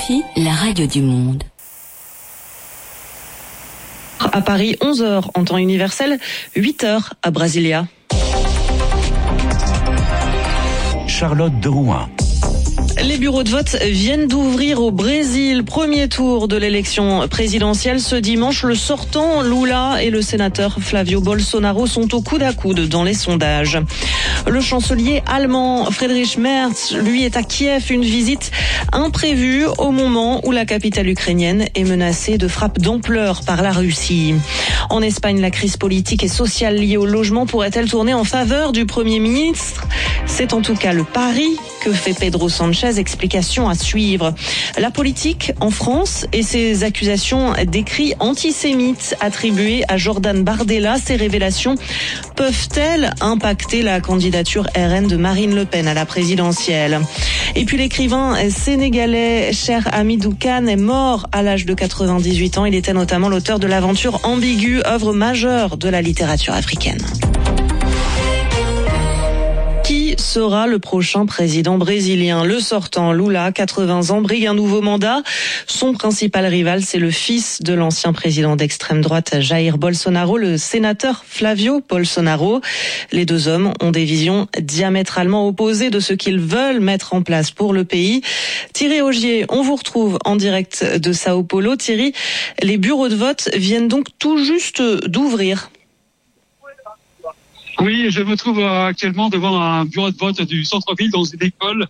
RFI, la radio du monde. À Paris, 11h en temps universel, 8h à Brasilia. Charlotte de Rouen. Les bureaux de vote viennent d'ouvrir au Brésil. Premier tour de l'élection présidentielle ce dimanche. Le sortant Lula et le sénateur Flavio Bolsonaro sont au coude à coude dans les sondages. Le chancelier allemand Friedrich Merz, lui, est à Kiev. Une visite imprévue au moment où la capitale ukrainienne est menacée de frappes d'ampleur par la Russie. En Espagne, la crise politique et sociale liée au logement pourrait-elle tourner en faveur du Premier ministre ? C'est en tout cas le pari que fait Pedro Sánchez. Explication à suivre. La politique en France et ses accusations d'écrits antisémites attribués à Jordan Bardella, ces révélations peuvent-elles impacter la candidature RN de Marine Le Pen à la présidentielle ? Et puis l'écrivain sénégalais Cheikh Hamidou Kane est mort à l'âge de 98 ans. Il était notamment l'auteur de l'aventure ambiguë, œuvre majeure de la littérature africaine. Qui sera le prochain président brésilien ? Le sortant, Lula, 80 ans, brigue un nouveau mandat. Son principal rival, c'est le fils de l'ancien président d'extrême droite, Jair Bolsonaro, le sénateur Flavio Bolsonaro. Les deux hommes ont des visions diamétralement opposées de ce qu'ils veulent mettre en place pour le pays. Thierry Augier, on vous retrouve en direct de Sao Paulo. Thierry, les bureaux de vote viennent donc tout juste d'ouvrir. Oui, je me trouve actuellement devant un bureau de vote du centre-ville dans une école.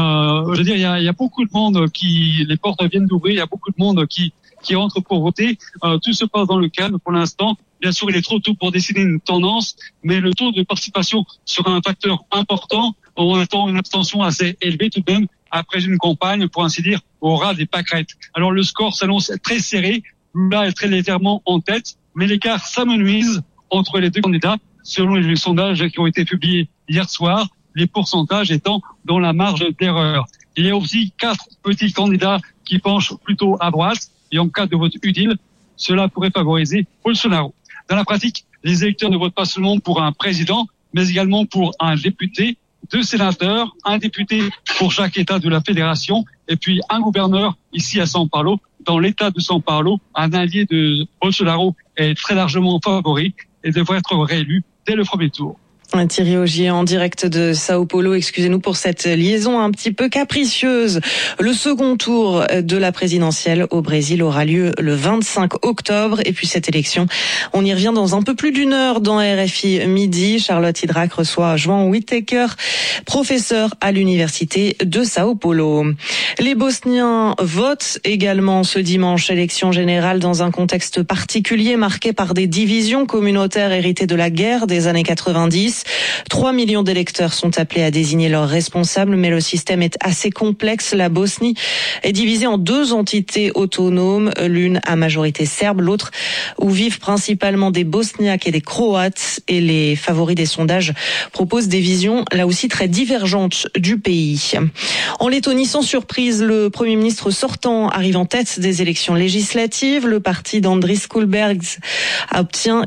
Je veux dire, il y a beaucoup de monde les portes viennent d'ouvrir, il y a beaucoup de monde qui rentre pour voter. Tout se passe dans le calme pour l'instant. Bien sûr, il est trop tôt pour décider une tendance, mais le taux de participation sera un facteur important. On attend une abstention assez élevée tout de même après une campagne, pour ainsi dire, au ras des pâquerettes. Alors le score s'annonce très serré. Lula est très légèrement en tête, mais l'écart s'amenuise entre les deux candidats. Selon les sondages qui ont été publiés hier soir, les pourcentages étant dans la marge d'erreur. Il y a aussi 4 petits candidats qui penchent plutôt à droite, et en cas de vote utile, cela pourrait favoriser Bolsonaro. Dans la pratique, les électeurs ne votent pas seulement pour un président, mais également pour un député, 2 sénateurs, un député pour chaque État de la fédération, et puis un gouverneur ici à São Paulo. Dans l'État de São Paulo, un allié de Bolsonaro est très largement favori et devrait être réélu dès le premier tour. Thierry Augier en direct de Sao Paulo. Excusez-nous pour cette liaison un petit peu capricieuse. Le second tour de la présidentielle au Brésil aura lieu le 25 octobre. Et puis cette élection, on y revient dans un peu plus d'une heure dans RFI Midi. Charlotte Hydrac reçoit João Whittaker, professeur à l'université de Sao Paulo. Les Bosniens votent également ce dimanche. Élection générale dans un contexte particulier marqué par des divisions communautaires héritées de la guerre des années 90. 3 millions d'électeurs sont appelés à désigner leurs responsables, mais le système est assez complexe. La Bosnie est divisée en 2 entités autonomes, l'une à majorité serbe, l'autre où vivent principalement des Bosniaques et des Croates. Et les favoris des sondages proposent des visions là aussi très divergentes du pays. En Lettonie, sans surprise, le Premier ministre sortant arrive en tête des élections législatives. Le parti d'Andris Kulbergs obtient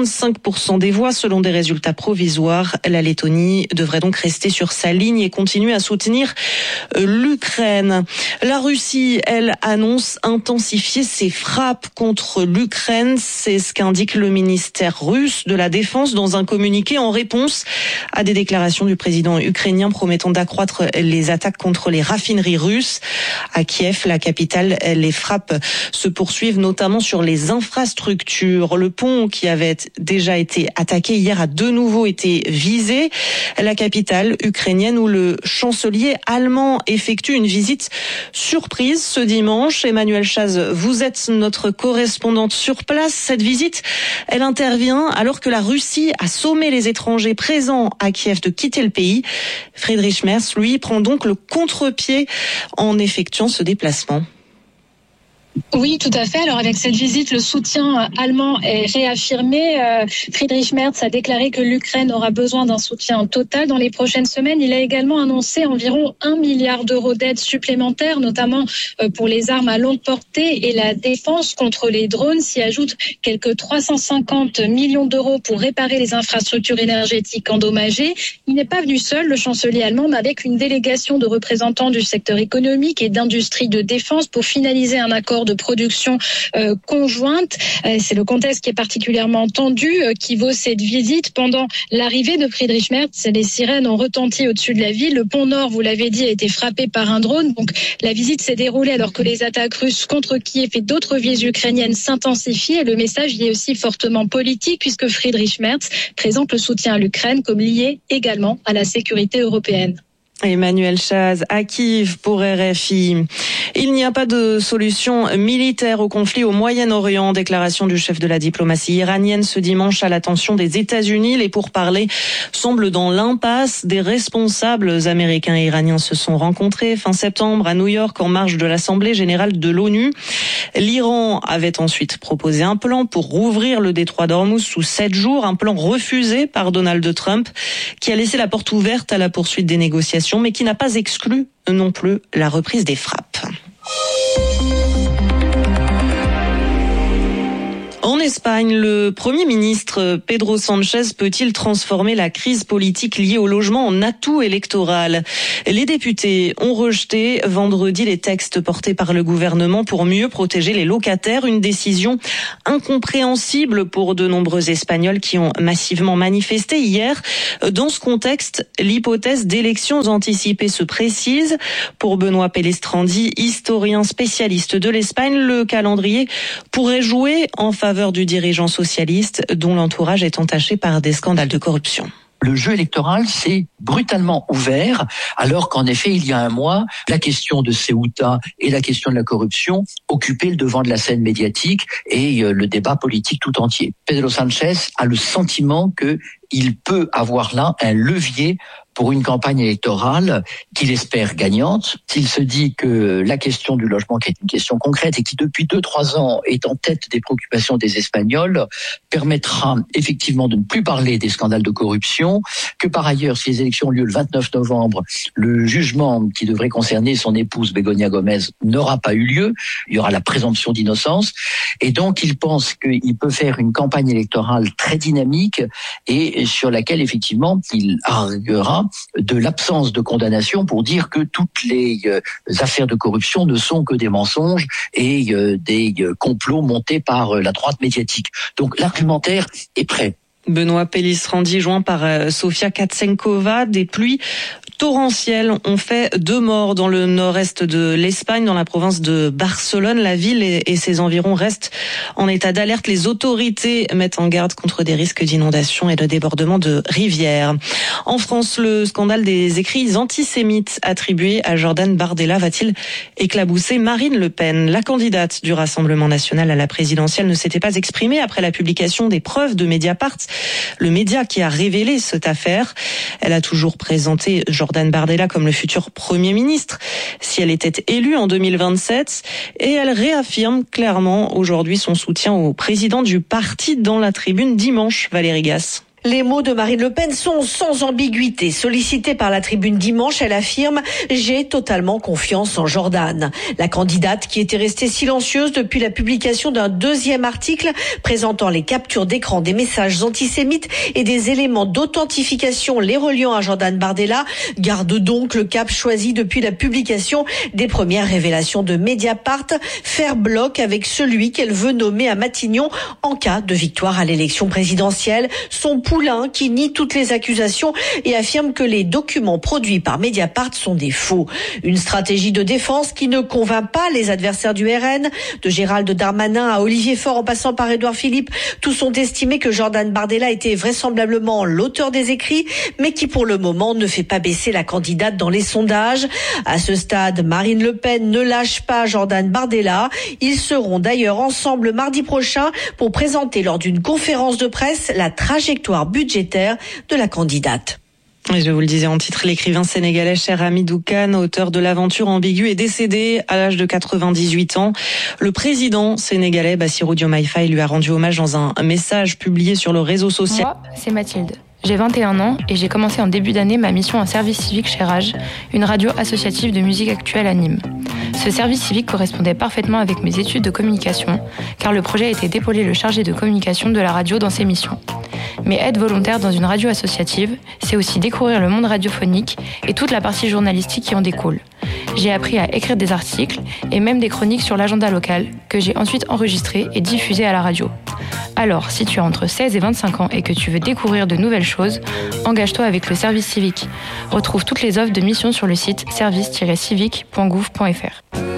35% des voix selon des résultats provisoires. La Lettonie devrait donc rester sur sa ligne et continuer à soutenir l'Ukraine. La Russie, elle, annonce intensifier ses frappes contre l'Ukraine. C'est ce qu'indique le ministère russe de la Défense dans un communiqué en réponse à des déclarations du président ukrainien promettant d'accroître les attaques contre les raffineries russes. À Kiev, la capitale, les frappes se poursuivent notamment sur les infrastructures. Le pont qui avait déjà été attaqué hier a de nouveau été visée. La capitale ukrainienne où le chancelier allemand effectue une visite surprise ce dimanche. Emmanuel Chaz, vous êtes notre correspondante sur place. Cette visite, elle intervient alors que la Russie a sommé les étrangers présents à Kiev de quitter le pays. Friedrich Merz, lui, prend donc le contre-pied en effectuant ce déplacement. Oui, tout à fait. Alors avec cette visite, le soutien allemand est réaffirmé. Friedrich Merz a déclaré que l'Ukraine aura besoin d'un soutien total dans les prochaines semaines. Il a également annoncé environ 1 milliard d'euros d'aide supplémentaire, notamment pour les armes à longue portée et la défense contre les drones. S'y ajoutent quelques 350 millions d'euros pour réparer les infrastructures énergétiques endommagées. Il n'est pas venu seul, le chancelier allemand, mais avec une délégation de représentants du secteur économique et d'industrie de défense pour finaliser un accord de production conjointe. C'est le contexte qui est particulièrement tendu qui vaut cette visite. Pendant l'arrivée de Friedrich Merz, les sirènes ont retenti au-dessus de la ville. Le pont Nord, vous l'avez dit, a été frappé par un drone. Donc la visite s'est déroulée alors que les attaques russes contre Kiev et d'autres villes ukrainiennes s'intensifient. Et le message y est aussi fortement politique puisque Friedrich Merz présente le soutien à l'Ukraine comme lié également à la sécurité européenne. Emmanuel Chaz à Kiev pour RFI. Il n'y a pas de solution militaire au conflit au Moyen-Orient. Déclaration du chef de la diplomatie iranienne ce dimanche à l'attention des États-Unis. Les pourparlers semblent dans l'impasse. Des responsables américains et iraniens se sont rencontrés fin septembre à New York en marge de l'Assemblée générale de l'ONU. L'Iran avait ensuite proposé un plan pour rouvrir le détroit d'Ormuz sous 7 jours. Un plan refusé par Donald Trump qui a laissé la porte ouverte à la poursuite des négociations, mais qui n'a pas exclu non plus la reprise des frappes. En Espagne, le Premier ministre Pedro Sánchez peut-il transformer la crise politique liée au logement en atout électoral ? Les députés ont rejeté vendredi les textes portés par le gouvernement pour mieux protéger les locataires, une décision incompréhensible pour de nombreux Espagnols qui ont massivement manifesté hier. Dans ce contexte, l'hypothèse d'élections anticipées se précise. Pour Benoît Pellistrandi, historien spécialiste de l'Espagne, le calendrier pourrait jouer en faveur du dirigeant socialiste dont l'entourage est entaché par des scandales de corruption. Le jeu électoral s'est brutalement ouvert, alors qu'en effet, il y a un mois, la question de Ceuta et la question de la corruption occupaient le devant de la scène médiatique et le débat politique tout entier. Pedro Sánchez a le sentiment qu'il peut avoir là un levier pour une campagne électorale qu'il espère gagnante. S'il se dit que la question du logement, qui est une question concrète et qui depuis 2-3 ans est en tête des préoccupations des Espagnols, permettra effectivement de ne plus parler des scandales de corruption, que par ailleurs, si les élections ont lieu le 29 novembre, le jugement qui devrait concerner son épouse Begoña Gómez n'aura pas eu lieu, il y aura la présomption d'innocence, et donc il pense qu'il peut faire une campagne électorale très dynamique et sur laquelle effectivement il arguera de l'absence de condamnation pour dire que toutes les affaires de corruption ne sont que des mensonges et des complots montés par la droite médiatique. Donc l'argumentaire est prêt. Benoît Pellistrandi joint par Sofia Katsenkova. Des pluies torrentielles ont fait 2 morts dans le nord-est de l'Espagne, dans la province de Barcelone. La ville et ses environs restent en état d'alerte. Les autorités mettent en garde contre des risques d'inondation et de débordement de rivières. En France, le scandale des écrits antisémites attribués à Jordan Bardella va-t-il éclabousser Marine Le Pen ? La candidate du Rassemblement national à la présidentielle ne s'était pas exprimée après la publication des preuves de Mediapart, le média qui a révélé cette affaire. Elle a toujours présenté Jordan Bardella comme le futur Premier ministre si elle était élue en 2027, et elle réaffirme clairement aujourd'hui son soutien au président du parti dans la tribune dimanche. Valérie Gasse. Les mots de Marine Le Pen sont sans ambiguïté. Sollicitée par la tribune dimanche, elle affirme « J'ai totalement confiance en Jordan ». La candidate, qui était restée silencieuse depuis la publication d'un 2e article présentant les captures d'écran des messages antisémites et des éléments d'authentification les reliant à Jordan Bardella, garde donc le cap choisi depuis la publication des premières révélations de Mediapart, faire bloc avec celui qu'elle veut nommer à Matignon en cas de victoire à l'élection présidentielle. Son Poulain, qui nie toutes les accusations et affirme que les documents produits par Mediapart sont des faux. Une stratégie de défense qui ne convainc pas les adversaires du RN. De Gérald Darmanin à Olivier Faure en passant par Édouard Philippe, tous ont estimé que Jordan Bardella était vraisemblablement l'auteur des écrits, mais qui pour le moment ne fait pas baisser la candidate dans les sondages. À ce stade, Marine Le Pen ne lâche pas Jordan Bardella. Ils seront d'ailleurs ensemble mardi prochain pour présenter lors d'une conférence de presse la trajectoire budgétaire de la candidate. Et je vous le disais en titre, l'écrivain sénégalais Cheikh Hamidou Kane, auteur de l'aventure ambiguë, est décédé à l'âge de 98 ans. Le président sénégalais Bassirou Diomaye Faye lui a rendu hommage dans un message publié sur le réseau social. Moi, c'est Mathilde. J'ai 21 ans et j'ai commencé en début d'année ma mission en service civique chez Rage, une radio associative de musique actuelle à Nîmes. Ce service civique correspondait parfaitement avec mes études de communication, car le projet était d'épauler le chargé de communication de la radio dans ses missions. Mais être volontaire dans une radio associative, c'est aussi découvrir le monde radiophonique et toute la partie journalistique qui en découle. J'ai appris à écrire des articles et même des chroniques sur l'agenda local que j'ai ensuite enregistrées et diffusées à la radio. Alors, si tu as entre 16 et 25 ans et que tu veux découvrir de nouvelles choses, engage-toi avec le service civique. Retrouve toutes les offres de mission sur le site service-civique.gouv.fr.